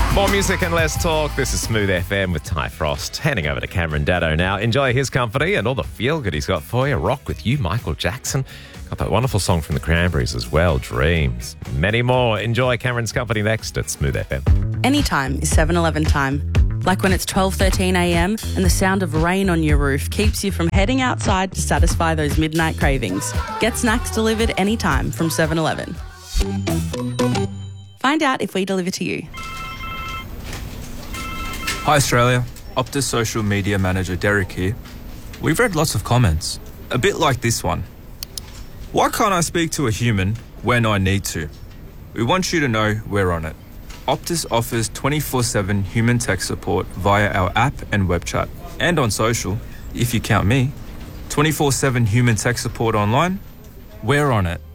More music and less talk. This is Smooth FM with Ty Frost. Handing over to Cameron Daddo now. Enjoy his company and all the feel-good he's got for you. Rock with You, Michael Jackson. Got that wonderful song from the Cranberries as well, Dreams. Many more. Enjoy Cameron's company next at Smooth FM. Anytime is 7-Eleven time. Like when it's 12:13 a.m. and the sound of rain on your roof keeps you from heading outside to satisfy those midnight cravings. Get snacks delivered anytime from 7-Eleven. Find out if we deliver to you. Hi Australia, Optus social media manager Derek here. We've read lots of comments, a bit like this one. Why can't I speak to a human when I need to? We want you to know we're on it. Optus offers 24/7 human tech support via our app and web chat. And on social, if you count me, 24/7 human tech support online, we're on it.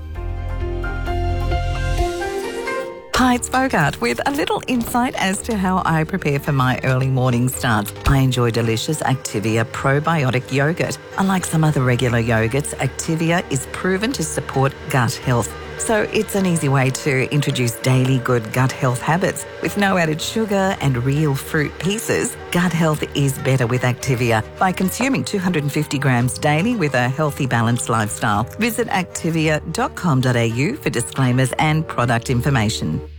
Hi, it's Bogart with a little insight as to how I prepare for my early morning starts. I enjoy delicious Activia probiotic yogurt. Unlike some other regular yogurts, Activia is proven to support gut health. So it's an easy way to introduce daily good gut health habits. With no added sugar and real fruit pieces, gut health is better with Activia by consuming 250 grams daily with a healthy, balanced lifestyle. Visit activia.com.au for disclaimers and product information.